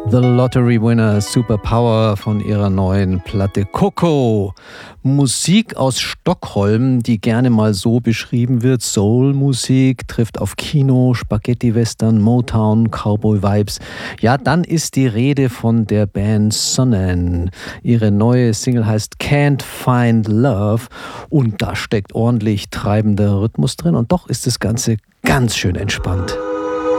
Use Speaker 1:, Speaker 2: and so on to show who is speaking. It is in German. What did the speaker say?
Speaker 1: The Lottery Winner Superpower von ihrer neuen Platte Coco. Musik aus Stockholm, die gerne mal so beschrieben wird. Soul-Musik trifft auf Kino, Spaghetti-Western, Motown, Cowboy-Vibes. Ja, dann ist die Rede von der Band Sonnen. Ihre neue Single heißt Can't Find Love und da steckt ordentlich treibender Rhythmus drin und doch ist das Ganze ganz schön entspannt.